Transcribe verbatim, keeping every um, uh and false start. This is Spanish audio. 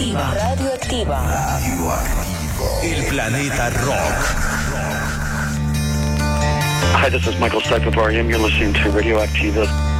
Radioactiva. Radioactiva. El planeta rock. Hi, this is Michael Stipe of R E M. You're listening to Radioactiva.